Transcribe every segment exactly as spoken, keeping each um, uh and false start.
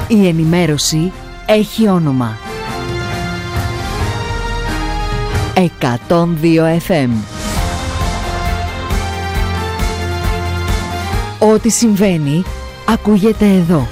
Η ενημέρωση έχει όνομα. εκατόν δύο εφ εμ. Ό,τι συμβαίνει ακούγεται εδώ.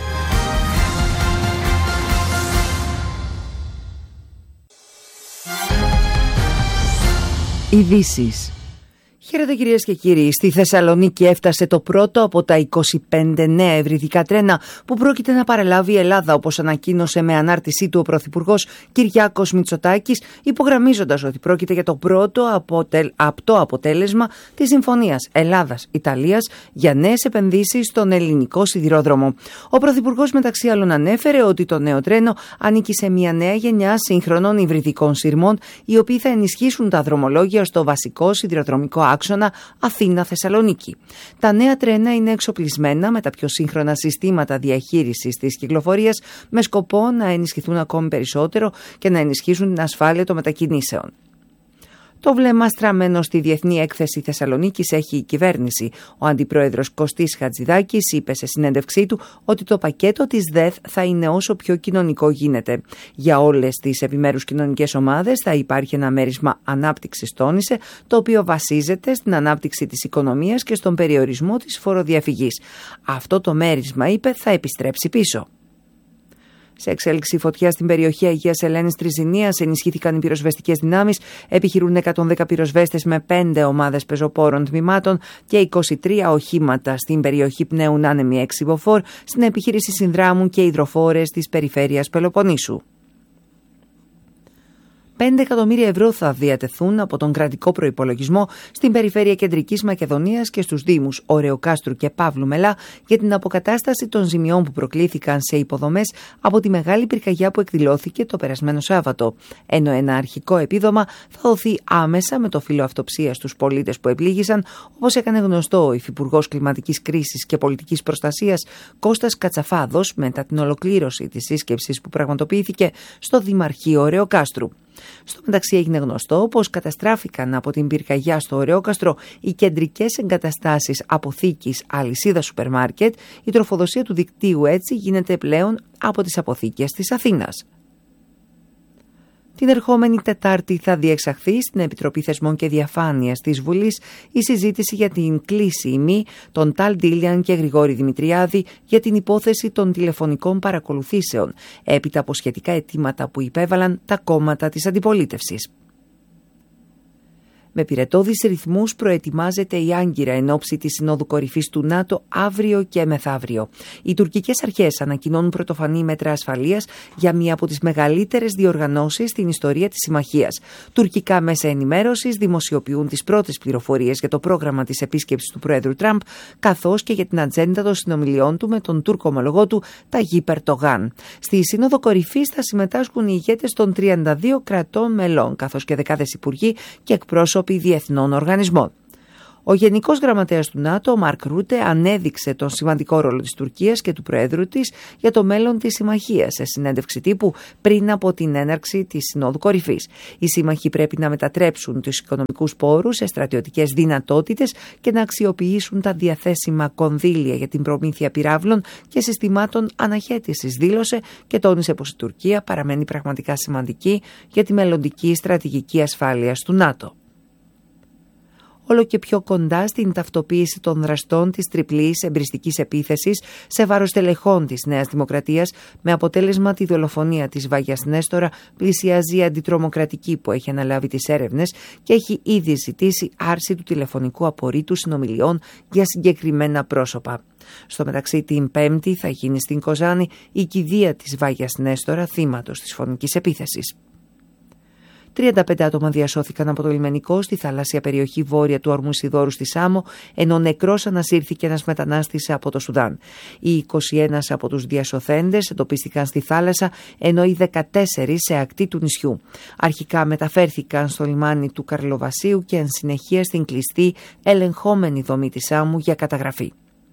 Ειδήσεις. Χαίρετε κυρίες και κύριοι. Στη Θεσσαλονίκη έφτασε το πρώτο από τα είκοσι πέντε νέα ευρυδικά τρένα που πρόκειται να παραλάβει η Ελλάδα, όπως ανακοίνωσε με ανάρτησή του ο Πρωθυπουργός Κυριάκος Μητσοτάκης, υπογραμμίζοντας ότι πρόκειται για το πρώτο αποτελ... απτό αποτέλεσμα της Συμφωνίας Ελλάδας-Ιταλίας για νέες επενδύσεις στον ελληνικό σιδηρόδρομο. Ο Πρωθυπουργός μεταξύ άλλων ανέφερε ότι το νέο τρένο ανήκει σε μια νέα γενιά σύγχρονων υβριδικών σειρμών, οι οποίοι θα ενισχύσουν τα δρομολόγια στο βασικό σιδηροδρομικό άξονα Αθήνα-Θεσσαλονίκη. Τα νέα τρένα είναι εξοπλισμένα με τα πιο σύγχρονα συστήματα διαχείρισης της κυκλοφορίας, με σκοπό να ενισχυθούν ακόμη περισσότερο και να ενισχύσουν την ασφάλεια των μετακινήσεων. Το βλέμμα στραμμένο στη Διεθνή Έκθεση Θεσσαλονίκης έχει η κυβέρνηση. Ο Αντιπρόεδρος Κωστής Χατζηδάκης είπε σε συνέντευξή του ότι το πακέτο της ΔΕΘ θα είναι όσο πιο κοινωνικό γίνεται. Για όλες τις επιμέρους κοινωνικές ομάδες θα υπάρχει ένα μέρισμα ανάπτυξης, τόνισε, το οποίο βασίζεται στην ανάπτυξη της οικονομίας και στον περιορισμό της φοροδιαφυγής. Αυτό το μέρισμα, είπε, θα επιστρέψει πίσω. Σε εξέλιξη φωτιά στην περιοχή Αγίας Ελένης Τριζηνίας ενισχύθηκαν οι πυροσβεστικές δυνάμεις. Επιχειρούν εκατόν δέκα πυροσβέστες με πέντε ομάδες πεζοπόρων τμήματων και είκοσι τρία οχήματα στην περιοχή Πνέουν άνεμοι έξι μποφόρ, στην επιχείρηση συνδράμου και υδροφόρες της περιφέρειας Πελοποννήσου. πέντε εκατομμύρια ευρώ θα διατεθούν από τον κρατικό προϋπολογισμό στην περιφέρεια Κεντρικής Μακεδονίας και στους δήμους Ωρεοκάστρου και Παύλου Μελά για την αποκατάσταση των ζημιών που προκλήθηκαν σε υποδομές από τη μεγάλη πυρκαγιά που εκδηλώθηκε το περασμένο Σάββατο. Ενώ ένα αρχικό επίδομα θα δοθεί άμεσα με το φύλλο αυτοψίας στους πολίτες που επλήγησαν, όπως έκανε γνωστό ο Υφυπουργός Κλιματικής Κρίσης και Πολιτικής Προστασίας Κώστας Κατσαφάδος μετά την ολοκλήρωση της σύσκεψης που πραγματοποιήθηκε στο Δημαρχείο Ωρεοκάστρου. Στο μεταξύ έγινε γνωστό πως καταστράφηκαν από την πυρκαγιά στο Ωρεόκαστρο οι κεντρικές εγκαταστάσεις αποθήκης αλυσίδα σούπερ μάρκετ. Η τροφοδοσία του δικτύου έτσι γίνεται πλέον από τις αποθήκες της Αθήνας. Την ερχόμενη Τετάρτη θα διεξαχθεί στην Επιτροπή Θεσμών και Διαφάνειας της Βουλής η συζήτηση για την κλήση ημί των Ταλ Ντίλιαν και Γρηγόρη Δημητριάδη για την υπόθεση των τηλεφωνικών παρακολουθήσεων, έπειτα από σχετικά αιτήματα που υπέβαλαν τα κόμματα της αντιπολίτευσης. Με πυρετώδεις ρυθμούς προετοιμάζεται η Άγκυρα εν ώψη της Συνόδου Κορυφής του ΝΑΤΟ αύριο και μεθαύριο. Οι τουρκικές αρχές ανακοινώνουν πρωτοφανή μέτρα ασφαλείας για μία από τις μεγαλύτερες διοργανώσεις στην ιστορία της συμμαχίας. Τουρκικά μέσα ενημέρωσης δημοσιοποιούν τις πρώτες πληροφορίες για το πρόγραμμα της επίσκεψης του Προέδρου Τραμπ, καθώς και για την ατζέντα των συνομιλιών του με τον Τούρκο ομολογό του Ταγίπ Ερντογάν. Στη Σύνοδο Κορυφής θα συμμετάσχουν οι ηγέτες των τριάντα δύο κρατών μελών, καθώς και δεκάδες υπουργοί και εκπρόσωποι διεθνών οργανισμών. Ο Γενικός Γραμματέας του ΝΑΤΟ, ο Μαρκ Ρούτε, ανέδειξε τον σημαντικό ρόλο της Τουρκίας και του Προέδρου της για το μέλλον της συμμαχίας σε συνέντευξη τύπου πριν από την έναρξη της Συνόδου Κορυφής. Οι σύμμαχοι πρέπει να μετατρέψουν τους οικονομικούς πόρους σε στρατιωτικές δυνατότητες και να αξιοποιήσουν τα διαθέσιμα κονδύλια για την προμήθεια πυράβλων και συστημάτων αναχέτησης, δήλωσε και τόνισε πως η Τουρκία παραμένει πραγματικά σημαντική για τη μελλοντική στρατηγική ασφάλειας του ΝΑΤΟ. Όλο και πιο κοντά στην ταυτοποίηση των δραστών της τριπλής εμπριστικής επίθεσης σε βάρος τελεχών της Νέας Δημοκρατίας, με αποτέλεσμα τη δολοφονία της Βάγιας Νέστορα, πλησιάζει η αντιτρομοκρατική που έχει αναλάβει τις έρευνες και έχει ήδη ζητήσει άρση του τηλεφωνικού απορρίτου συνομιλιών για συγκεκριμένα πρόσωπα. Στο μεταξύ, την Πέμπτη θα γίνει στην Κοζάνη η κηδεία της Βάγιας Νέστορα, θύματος της φωνικής επίθεσης. τριάντα πέντε άτομα διασώθηκαν από το λιμενικό στη θαλάσσια περιοχή βόρεια του ορμού Σιδώρου στη Σάμο, ενώ νεκρός ανασύρθηκε ένας μετανάστης από το Σουδάν. Οι είκοσι ένα από τους διασωθέντες εντοπίστηκαν στη θάλασσα, ενώ οι δεκατέσσερις σε ακτή του νησιού. Αρχικά μεταφέρθηκαν στο λιμάνι του Καρλοβασίου και εν συνεχεία στην κλειστή ελεγχόμενη δομή της Σάμου για καταγραφή.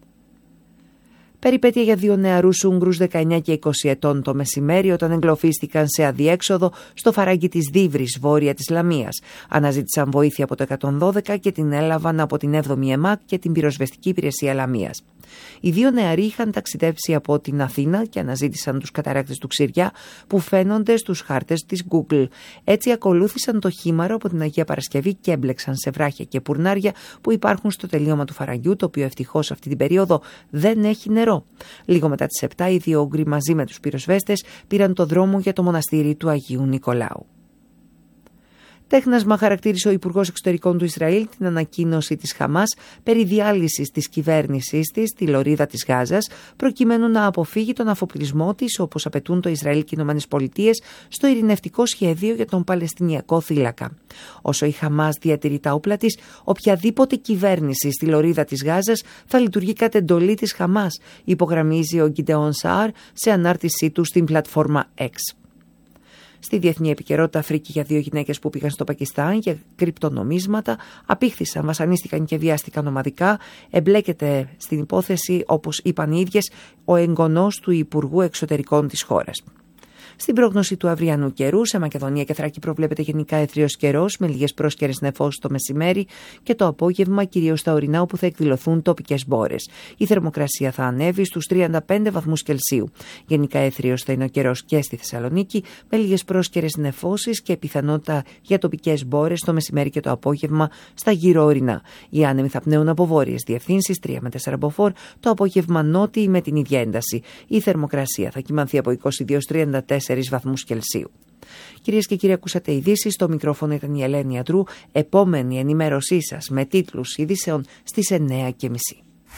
Περιπέτεια για δύο νεαρούς Ούγγρους δεκαεννιά και είκοσι ετών το μεσημέρι όταν εγκλωβίστηκαν σε αδιέξοδο στο φαράγγι της Δίβρης, βόρεια της Λαμίας. Αναζήτησαν βοήθεια από το εκατόν δώδεκα και την έλαβαν από την έβδομη ΕΜΑΚ και την πυροσβεστική υπηρεσία Λαμίας. Οι δύο νεαροί είχαν ταξιδέψει από την Αθήνα και αναζήτησαν τους καταρράκτες του Ξηριά που φαίνονται στους χάρτες της Google. Έτσι ακολούθησαν το χήμαρο από την Αγία Παρασκευή και έμπλεξαν σε βράχια και πουρνάρια που υπάρχουν στο τελείωμα του Φαραγγιού, το οποίο ευτυχώς αυτή την περίοδο δεν έχει νερό. Λίγο μετά τις επτά οι δύο όγκροι μαζί με τους πυροσβέστες πήραν το δρόμο για το μοναστήρι του Αγίου Νικολάου. Τέχνασμα χαρακτήρισε ο Υπουργός Εξωτερικών του Ισραήλ την ανακοίνωση της Χαμάς περί διάλυσης της κυβέρνησής της στη λωρίδα της Γάζας, προκειμένου να αποφύγει τον αφοπλισμό της, όπως απαιτούν το Ισραήλ και οι Ηνωμένες Πολιτείες, στο ειρηνευτικό σχέδιο για τον Παλαιστινιακό θύλακα. Όσο η Χαμάς διατηρεί τα όπλα της, οποιαδήποτε κυβέρνηση στη λωρίδα της Γάζας θα λειτουργεί κατ' εντολή της Χαμάς, υπογραμμίζει ο Γκιντεόν Σαάρ σε ανάρτησή του στην πλατφόρμα X. Στη διεθνή επικαιρότητα, Αφρική για δύο γυναίκες που πήγαν στο Πακιστάν για κρυπτονομίσματα, απήχθησαν, βασανίστηκαν και βιάστηκαν ομαδικά. Εμπλέκεται στην υπόθεση, όπως είπαν οι ίδιες, ο εγγονός του Υπουργού Εξωτερικών της χώρας. Στην πρόγνωση του αυριανού καιρού, σε Μακεδονία και Θράκη προβλέπεται γενικά αιθρίος καιρός με λίγες πρόσκαιρες νεφώσεις το μεσημέρι και το απόγευμα κυρίως στα ορεινά, όπου θα εκδηλωθούν τοπικές μπόρες. Η θερμοκρασία θα ανέβει στους τριάντα πέντε βαθμούς Κελσίου. Γενικά αιθρίος θα είναι ο καιρός και στη Θεσσαλονίκη, με λίγες πρόσκαιρες νεφώσεις και πιθανότητα για τοπικές μπόρες το μεσημέρι και το απόγευμα στα γύρω ορεινά. Οι άνεμοι θα πνέουν από βόρειες διευθύνσεις τρία με τέσσερα μποφόρ, το απόγευμα νότιοι με την ίδια ένταση. Η θερμοκρασία θα κυμανθεί από είκοσι δύο στους τριάντα τέσσερα βαθμούς Κελσίου. Κυρίες και κύριοι, ακούσατε ειδήσεις. Στο μικρόφωνο ήταν η Ελένη Αντρού. Επόμενη ενημέρωσή σας με τίτλους ειδήσεων στις εννέα και μισή.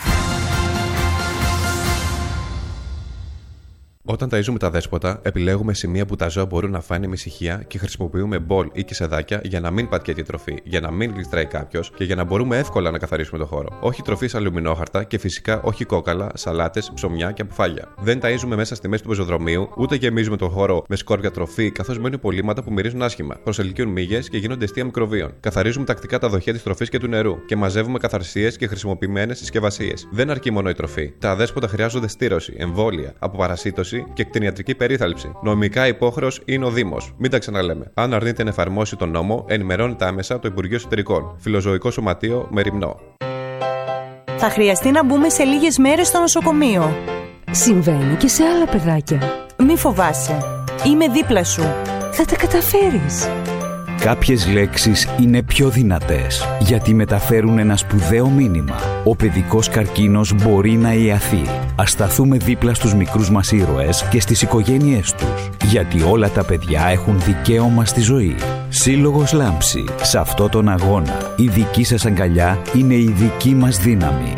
Όταν ταΐζουμε τα δέσποτα, επιλέγουμε σημεία που τα ζώα μπορούν να φάνε με ησυχία και χρησιμοποιούμε μπολ ή κισεδάκια για να μην πατιέται η τροφή, για να μην γλιστράει κάποιος και για να μπορούμε εύκολα να καθαρίσουμε το χώρο. Όχι τροφή σε αλουμινόχαρτα και φυσικά όχι κόκαλα, σαλάτες, ψωμιά και αποφάγια. Δεν ταΐζουμε μέσα στη μέση του πεζοδρομίου, ούτε γεμίζουμε τον χώρο με σκόρπια τροφή, καθώς μένουν υπολείμματα που μυρίζουν άσχημα, προσελκύουν μύγες και γίνονται αιστεία μικροβίων. Καθαρίζουμε τακτικά τα δοχεία της τροφής και του νερού και μαζεύουμε καθαρσίες και χρησιμοποιημένες συσκευασίες. Δεν αρκεί μόνο η τροφή. Τα αδέσποτα χρειάζονται στήρωση, εμβόλια, αποπαρασίτωση και κτηνιατρική περίθαλψη. Νομικά υπόχρεος είναι ο Δήμος. Μην τα ξαναλέμε. Αν αρνείται να εφαρμόσει τον νόμο, ενημερώνεται άμεσα το Υπουργείο Εσωτερικών. Φιλοζωικό Σωματείο Μεριμνό. Θα χρειαστεί να μπούμε σε λίγες μέρες στο νοσοκομείο. Συμβαίνει και σε άλλα παιδάκια. Μη φοβάσαι. Είμαι δίπλα σου. Θα τα καταφέρεις. Κάποιες λέξεις είναι πιο δυνατές γιατί μεταφέρουν ένα σπουδαίο μήνυμα. Ο παιδικός καρκίνος μπορεί να ιαθεί. Ας σταθούμε δίπλα στους μικρούς μας ήρωες και στις οικογένειές τους. Γιατί όλα τα παιδιά έχουν δικαίωμα στη ζωή. Σύλλογος Λάμψη. Σε αυτό τον αγώνα η δική σας αγκαλιά είναι η δική μας δύναμη.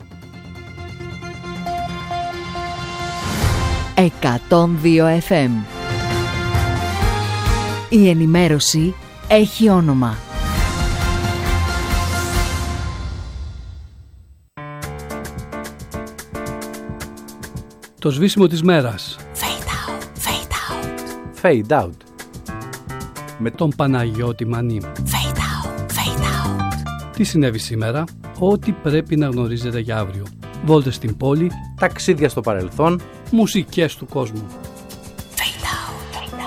εκατόν δύο εφ εμ. Η ενημέρωση έχει όνομα. Το σβήσιμο της μέρας. Fade out, fade out. Fade out. Με τον Παναγιώτη Μανή. Fade out, fade out. Τι συνέβη σήμερα? Ό,τι πρέπει να γνωρίζετε για αύριο. Βόλτες στην πόλη. Ταξίδια στο παρελθόν. Μουσικές του κόσμου.